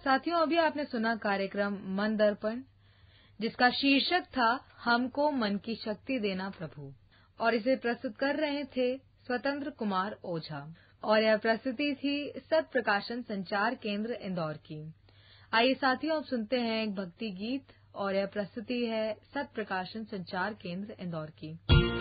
साथियों, अभी आपने सुना कार्यक्रम मन दर्पण, जिसका शीर्षक था हमको मन की शक्ति देना प्रभु, और इसे प्रस्तुत कर रहे थे स्वतंत्र कुमार ओझा, और यह प्रस्तुति थी सत प्रकाशन संचार केंद्र इंदौर की। आइए साथियों, अब सुनते हैं एक भक्ति गीत, और यह प्रस्तुति है सत प्रकाशन संचार केंद्र इंदौर की।